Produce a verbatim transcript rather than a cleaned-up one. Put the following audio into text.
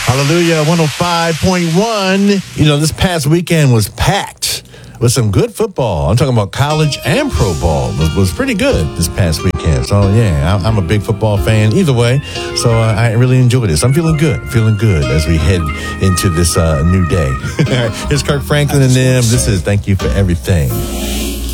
Hallelujah, one oh five point one. You know, this past weekend was packed with some good football. I'm talking about college and pro ball. It was, was pretty good this past weekend. So, yeah, I'm, I'm a big football fan either way. So, uh, I really enjoyed this. I'm feeling good, feeling good as we head into this uh, new day. Here's Kirk Franklin and them. This is Thank You for Everything.